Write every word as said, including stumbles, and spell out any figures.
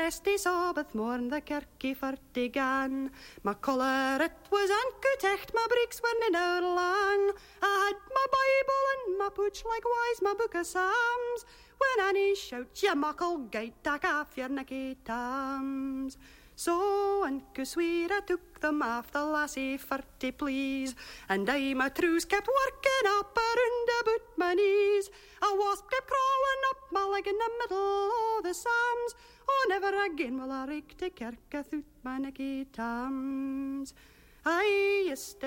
resty Sabbath morn the kerkie forty gan. My collar it was uncut, my breeks were in our lang. I had my Bible and my pooch likewise, my book of Psalms. When Annie shout, ye muckle gate, tak off your necky tams. So unco sweer I took them off the lassie forty please, and I my trews kept working up around about my knees. A wasp kept crawling up my leg in the middle of the Psalms. Oh, never again will I rake to kirk through my necky tams. I used to